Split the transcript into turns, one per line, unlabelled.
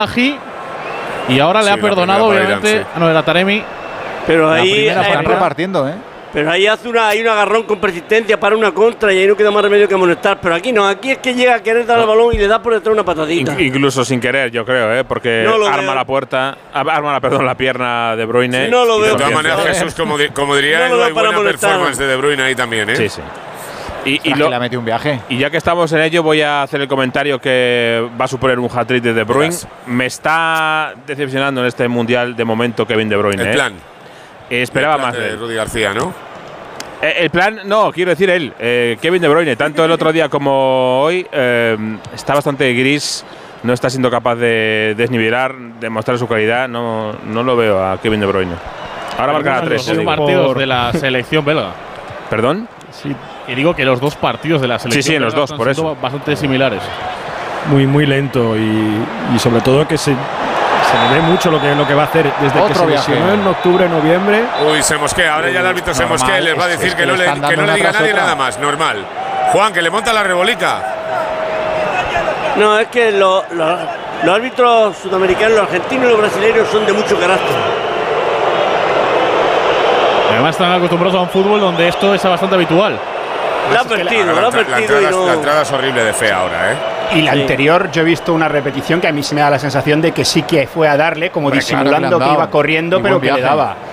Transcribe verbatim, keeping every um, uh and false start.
Aji, y ahora
Sí,
le ha
la
perdonado,
primera para
obviamente.
Irán, sí.
Ah, no, era Taremi.
Pero
La
ahí,
primera
ahí-
Están repartiendo, ¿eh?
pero ahí hace una, hay un agarrón con persistencia para una contra y ahí no queda más remedio que amonestar. Pero aquí no, aquí es que llega a querer dar el balón y le da por detrás una patadita.
In- incluso sin querer, yo creo, ¿eh? Porque
No lo
arma
veo.
la puerta, ah, arma la, perdón, la pierna de Bruyne.
Sí, no lo
y
veo.
De todas
tropieza.
maneras, Jesús, como, di- como diría
No lo
Edu,
da
hay
para
buena
molestar.
performance de De Bruyne ahí también, ¿eh?
Sí, sí. Y, y,
Tras
lo-
que le ha metido un viaje.
y ya que estamos en ello, voy a hacer el comentario que va a suponer un hat-trick de De Bruyne.
Verás.
Me está decepcionando en este mundial de momento Kevin De Bruyne.
El
¿eh?
plan.
Eh, Esperaba
El plan
más de
de
él.
Rudy García, ¿no?
Eh, el plan, no, quiero decir él, eh, Kevin De Bruyne, tanto el otro día como hoy, eh, está bastante gris, no está siendo capaz de desnivelar, de mostrar su calidad, no, no lo veo a Kevin De Bruyne. Ahora marcará
Los
tres.
dos
te digo.
partidos
Por-
de la selección belga.
¿Perdón?
Sí,
Y digo que los dos partidos de la selección
sí, en los
belga
dos,
están
por
siendo
eso.
bastante similares.
muy, muy lento y, y sobre todo que se, se le ve mucho lo que, lo que va a hacer desde que
Otro
se
viaje.
lesionó en octubre, noviembre.
Uy, se mosquea. Ahora ya el árbitro se
Normal,
mosquea y les va a
es-
decir
es
que,
que
no
le
le,
están
que
dando
no le
una
diga a
tras
nadie
otra.
nada más. Normal. Juan, que le monta la rebolica.
No, es que lo- lo- los árbitros sudamericanos, los argentinos y los brasileños son de mucho carácter.
Además están acostumbrados a un fútbol donde esto es bastante habitual.
La ha
es que la-
perdido,
La,
la ha
entra- la
perdido
entrada,
y
es-
no.
la entrada es horrible de fea ahora, ¿eh?
Y la
Sí.
anterior yo he visto una repetición que a mí se me da la sensación de que sí que fue a darle, como
Hombre, claro que le
disimulando
han
que,
dado.
iba corriendo,
Y
pero
buen
que le
viaje.
daba.